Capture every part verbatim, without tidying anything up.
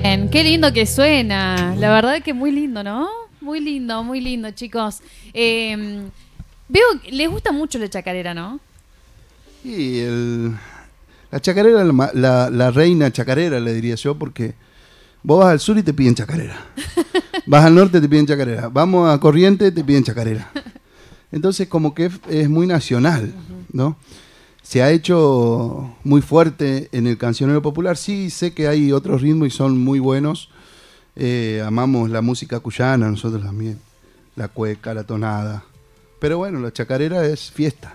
Bien, qué lindo que suena. La verdad que muy lindo, ¿no? Muy lindo, muy lindo, chicos. Eh, veo que les gusta mucho la chacarera, ¿no? Y el, la chacarera, la, la, la reina chacarera, le diría yo, porque vos vas al sur y te piden chacarera. Vas al norte, te piden chacarera. Vamos a Corrientes, te piden chacarera. Entonces, como que es, es muy nacional, ¿no? Se ha hecho muy fuerte en el cancionero popular. Sí, sé que hay otros ritmos y son muy buenos. Eh, amamos la música cuyana, nosotros también. La cueca, la tonada. Pero bueno, la chacarera es fiesta.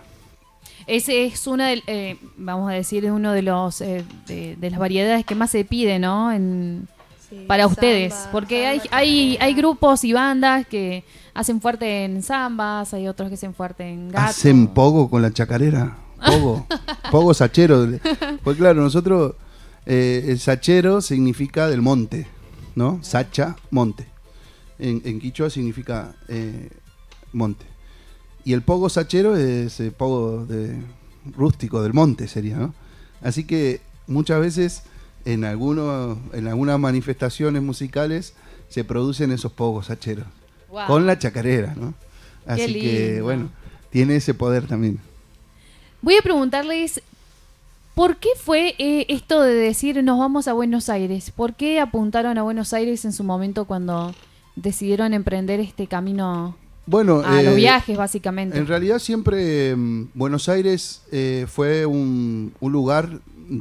Ese es una, de, eh, vamos a decir, es uno de los eh, de, de las variedades que más se pide, ¿no? En, Sí, para samba, ustedes, porque samba, hay, hay, chacarera. hay grupos y bandas que hacen fuerte en zambas, hay otros que hacen fuerte en gato. ¿Hacen pogo con la chacarera? Pogo. Pogo sachero. Pues claro, nosotros, eh, el sachero significa del monte, ¿no? Sacha, monte. En, en quichua significa eh, monte. Y el pogo sachero es el pogo de, rústico del monte, sería, ¿no? Así que muchas veces en, alguno, en algunas manifestaciones musicales se producen esos pogos sacheros. Wow. Con la chacarera, ¿no? Qué Así lindo. que, bueno, tiene ese poder también. Voy a preguntarles, ¿por qué fue eh, esto de decir nos vamos a Buenos Aires? ¿Por qué apuntaron a Buenos Aires en su momento cuando decidieron emprender este camino Bueno, a eh, los viajes, básicamente? En realidad siempre eh, Buenos Aires eh, fue un, un lugar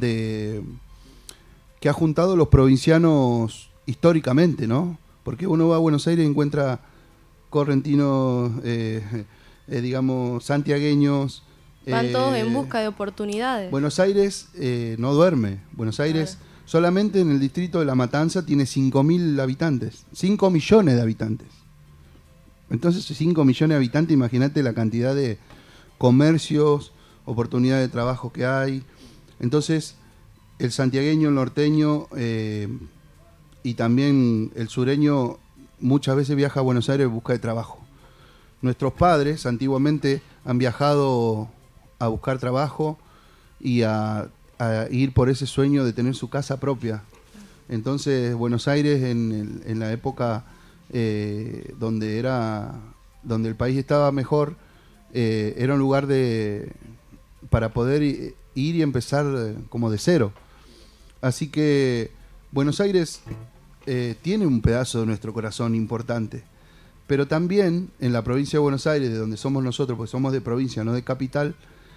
de que ha juntado los provincianos históricamente, ¿no? Porque uno va a Buenos Aires y encuentra correntinos, eh, eh, digamos, santiagueños. Van eh, todos en busca de oportunidades. Buenos Aires eh, no duerme. Buenos Aires Claro. solamente en el distrito de La Matanza tiene cinco mil habitantes, cinco millones de habitantes. Entonces, cinco millones de habitantes, imagínate la cantidad de comercios, oportunidades de trabajo que hay. Entonces, el santiagueño, el norteño eh, y también el sureño muchas veces viaja a Buenos Aires en busca de trabajo. Nuestros padres antiguamente han viajado a buscar trabajo y a, a ir por ese sueño de tener su casa propia. Entonces, Buenos Aires en, el, en la época eh, donde era donde el país estaba mejor, eh, era un lugar de para poder ir y empezar eh, como de cero. Así que Buenos Aires eh, tiene un pedazo de nuestro corazón importante. Pero también en la provincia de Buenos Aires, de donde somos nosotros, porque somos de provincia, no de capital,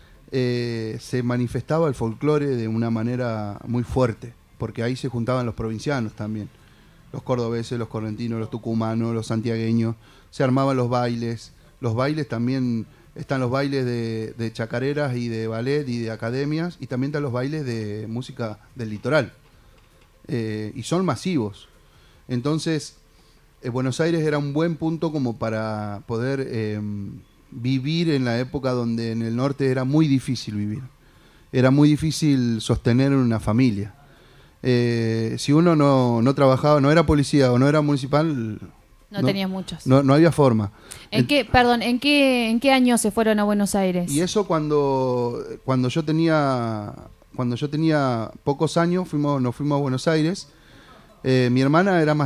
eh, se manifestaba el folclore de una manera muy fuerte, porque ahí se juntaban los provincianos también, los cordobeses, los correntinos, los tucumanos, los santiagueños, se armaban los bailes, los bailes también, están los bailes de, de chacareras y de ballet y de academias, y también están los bailes de música del litoral, eh, y son masivos. Entonces, eh, Buenos Aires era un buen punto como para poder eh, vivir en la época donde en el norte era muy difícil vivir. Era muy difícil sostener una familia. Eh, si uno no, no trabajaba, no era policía o no era municipal, No, no tenías muchos. No, no había forma. ¿En En- qué, perdón, ¿en qué, en qué año se fueron a Buenos Aires? Y eso cuando, cuando yo tenía cuando yo tenía pocos años, fuimos, nos fuimos a Buenos Aires. Eh, mi hermana era más